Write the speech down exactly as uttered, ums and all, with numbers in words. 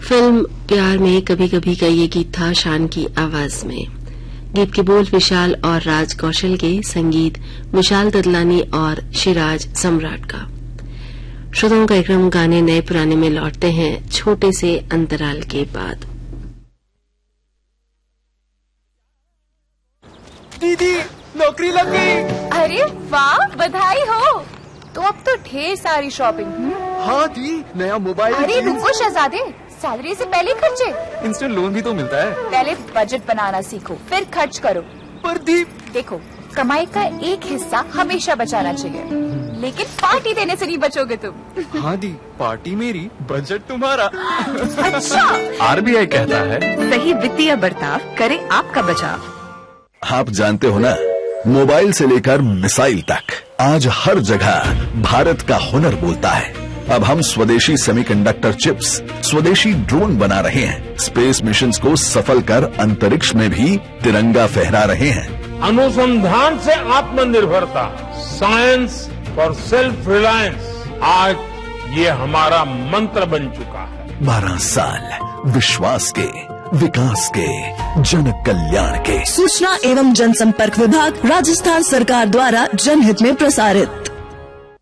Film प्यार में कभी कभी का ये गीत था शान की आवाज में। गीत के बोल विशाल और राज कौशल के, संगीत विशाल ददलानी और शिराज सम्राट का। श्रोताओं, कार्यक्रम गाने नए पुराने में लौटते हैं छोटे से अंतराल के बाद। दीदी नौकरी लग गई। अरे वाह, बधाई हो। तो अब तो ढेर सारी शॉपिंग। हाँ दी, नया मोबाइल। अरे रुको शहजादे, सैलरी से पहले खर्चे। इंस्टेंट लोन भी तो मिलता है। पहले बजट बनाना सीखो, फिर खर्च करो। पर दी, देखो, कमाई का एक हिस्सा हमेशा बचाना चाहिए, लेकिन पार्टी देने से नहीं बचोगे तुम। हाँ दी, पार्टी मेरी, बजट तुम्हारा। अच्छा। आरबीआई कहता है, सही वित्तीय बर्ताव करे आपका बचाव। आप जानते हो ना, मोबाइल से लेकर मिसाइल तक आज हर जगह भारत का हुनर बोलता है। अब हम स्वदेशी सेमीकंडक्टर चिप्स, स्वदेशी ड्रोन बना रहे हैं, स्पेस मिशंस को सफल कर अंतरिक्ष में भी तिरंगा फहरा रहे हैं। अनुसंधान से आत्मनिर्भरता, साइंस फॉर सेल्फ रिलायंस, आज ये हमारा मंत्र बन चुका है। बारह साल विश्वास के, विकास के, जन कल्याण के। सूचना एवं जनसंपर्क विभाग, राजस्थान सरकार द्वारा जनहित में प्रसारित।